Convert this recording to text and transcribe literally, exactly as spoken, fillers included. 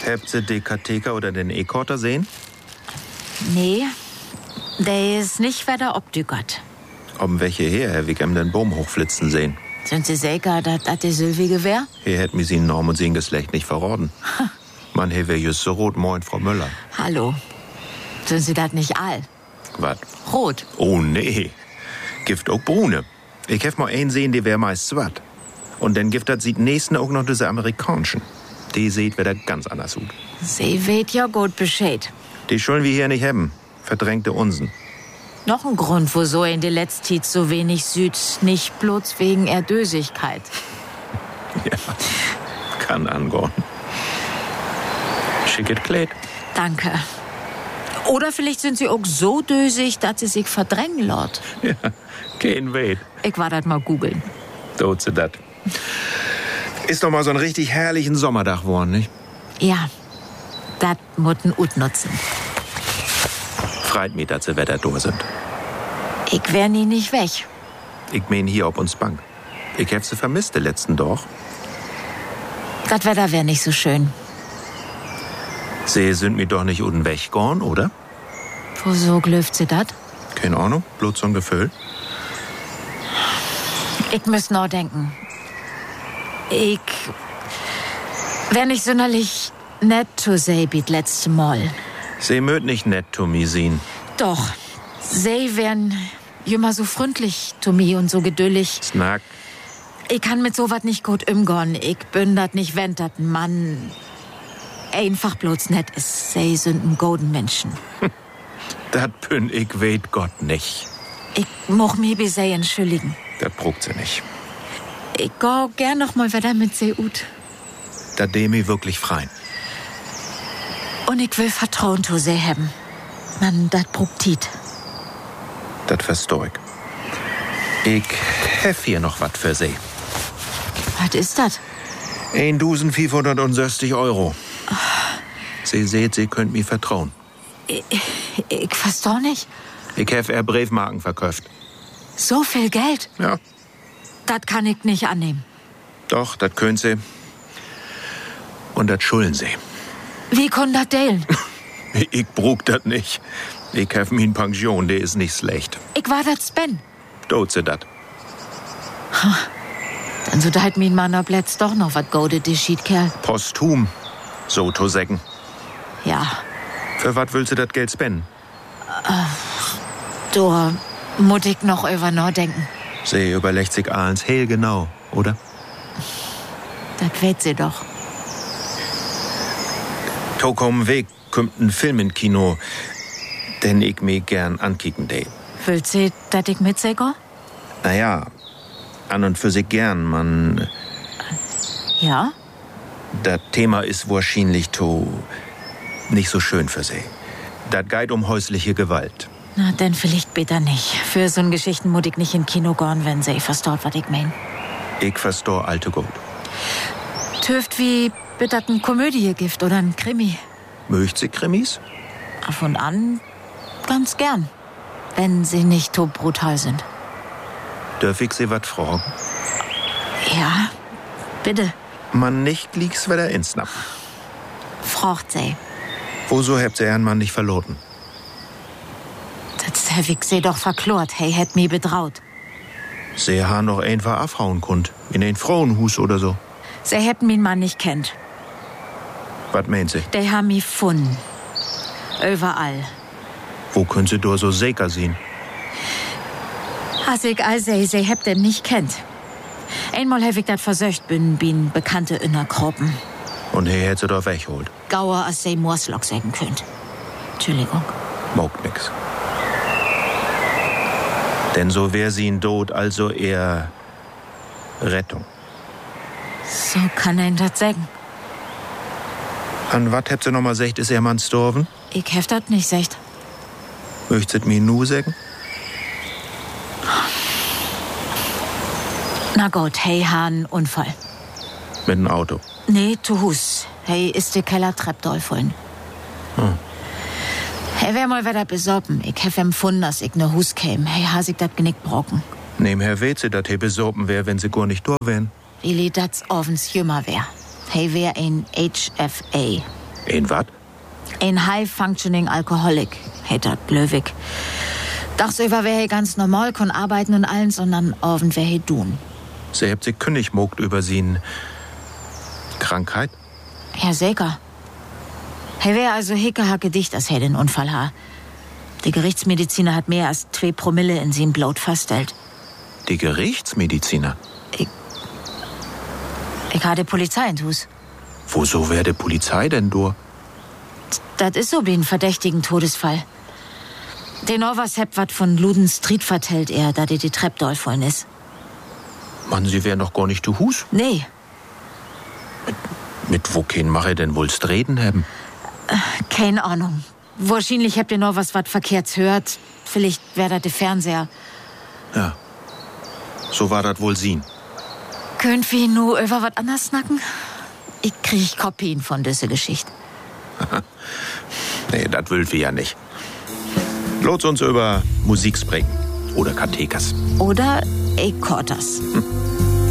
Habt ihr die Katheker oder den E-Korter sehen? Nee, der ist nicht wer obdügert. Ob welche her, Herr Wig, den Baum hochflitzen sehen? Sind Sie sicher, dass das die Sylvie wär? Hier hätt mir sie Norm und sie Geschlecht nicht verraten. Man, hier wär just so rot, moin, Frau Müller. Hallo. Sind Sie das nicht all? Was? Rot. Oh, nee. Gift auch Brune. Ich hef mal einen sehen, die wär meist swat. Und dann gibt das sieht nächsten auch noch diese amerikanischen. Die seht wieder ganz anders aus. Sie weht ja gut Bescheid. Die schulden wir hier nicht haben. Verdrängte Unsen. Noch ein Grund, wieso in der Letztit so wenig Süd, nicht bloß wegen Erdösigkeit. Ja, kann angehen. Schicket Kleid. Danke. Oder vielleicht sind sie auch so dösig, dass sie sich verdrängen laut. Ja, kein Wait. Ich war das mal googeln. Tut sie dat. Ist doch mal so ein richtig herrlichen Sommerdach geworden, nicht? Ja, das mutten ut nutzen. Freit mich, dass sie Wetter durch sind. Ich wär nie nicht weg. Ich mein hier auf uns Bank. Ich hab sie vermisst, den letzten doch. Das Wetter wär nicht so schön. Sie sind mir doch nicht unten weggegangen, oder? Wieso glöft sie dat? Keine Ahnung, bloß so ein Gefühl. Ich müß noch denken. Ich wär nicht sonderlich nett zu sie biet letzte Mal. Sie möt nicht nett zu mir sehen. Doch, sie wären immer so freundlich zu mir und so geduldig. Snack. Ich kann mit sowas nicht gut umgehen. Ich bin dat nicht, wenn dat ein Mann einfach bloß nett ist. Sie sind ein golden Menschen. Dat bin ich weet Gott nicht. Ich moch mich bei sie entschuldigen. Dat brugt sie nicht. Ich geh gern noch mal wieder mit sie ut. Dat dem ich wirklich freien. Und ich will Vertrauen zu sie haben. Man, dat brugt Tiet. Dat versteh ich. Ich hef hier noch wat für sie. Was ist das? eintausendfünfhundertsechzig Euro. Sie seht, sie könnt mir vertrauen. Ich, ich versteh nicht. Ich hef er Briefmarken verkauft. So viel Geld? Ja. Das kann ich nicht annehmen. Doch, dat könnt sie. Und dat schulden sie. Wie kann das deilen? Ich brug dat nicht. Ich hef min Pension, der ist nicht schlecht. Ich war das Ben. Tut sie dat. Dann so deit min Mann ob letzt doch noch wat goldet, die Schiedkerl. Posthum, so to sägen. Ja. Für wat willst du dat Geld spenden? Da muss ich noch über nachdenken. Sie überlegt sich alles hell genau, oder? Das weet sie doch. Tokom Weg kommt ein Film in Kino, den ich mir gern ankicken de. Will sie, dass ich mitsäge? Naja, an und für sich gern, man. Ja? Das Thema ist wahrscheinlich to nicht so schön für sie. Das geht um häusliche Gewalt. Na, denn vielleicht bitte nicht. Für so'n Geschichten muss ich nicht in Kino gehen, wenn sie verstaut, was ich mein. Ich versteh alte gut. Töft wie bitte ein Komödiegift oder ein Krimi. Möcht sie Krimis? Ab und an ganz gern. Wenn sie nicht so brutal sind. Dürf ich sie wat fragen? Ja, bitte. Man nicht liegt's wieder ins Napp. Fragt sie. Wieso habt ihr Ihren Mann nicht verloren? Das hab ich sie doch verklort. Hey, hätt mi betraut. Sie haben noch einfach abhauen kund. In ein Frauenhus oder so. Sie hätten min Mann nicht kennt. Was meint sie? Die haben mi gefunden. Überall. Wo können Sie da so sicher sehen? Has ich all sie, sie habt den nicht kennt. Einmal hab ich dat versöcht, bin, bin Bekannte in der Gruppen. Und hier hätt sie doch wegholt. Gauer, als sie Morslock sagen könnt. Entschuldigung. Mogt nix. Denn so wär sie in Tod, also eher Rettung. So kann ein das sagen. An wat habt sie noch mal secht, ist ihr Mann gestorben? Ich hef dat nicht secht. Möchtet mir nu sagen? Na gut, hey, han Unfall. Mit dem Auto? Nee, zu Hus. Hey, ist die Kellertreppe dolfollen. Hm. Hey, wär mal wieder besorben. Ich hef empfunden, dass ich ne Hus käm. Hey, has ich dat Genick brocken. Nebenher weht sie, dat he besorben wär, wenn sie gar nicht da wären. Willi, dat's offens jümmer wär. Hey, wär ein H F A. Ein wat? Ein High-Functioning Alcoholic, hätte Löwig. Tagsüber wäre er ganz normal, kann arbeiten und allen, sondern abend wäre er tun. Sie habt sich König mogt über sie Krankheit? Ja, sicher. Er wäre also hickehacke dicht, als er den Unfall hat. Der Gerichtsmediziner hat mehr als zwei Promille in seinem Blut feststellt. Die Gerichtsmediziner? Ich, ich habe die Polizei in Hus. Woso wär die Polizei denn durch? Das ist so wie ein verdächtigen Todesfall. Den Novas hebt wat von Luden Street vertellt er, da die die Treppe dolfollen ist. Mann, sie wär noch gar nicht zu Hus? Nee. Mit, mit wo kein mache denn wohlst reden haben? Äh, keine Ahnung. Wahrscheinlich habt ihr noch was wat verkehrts hört. Vielleicht wär das der Fernseher. Ja. So war das wohl sien. Könnt wir nur über was anders snacken? Ich krieg Kopien von dieser Geschichte. Nee, das will wir ja nicht. Lot's uns über Musik sprechen. Oder Kathekas. Oder Ekortas. Hm.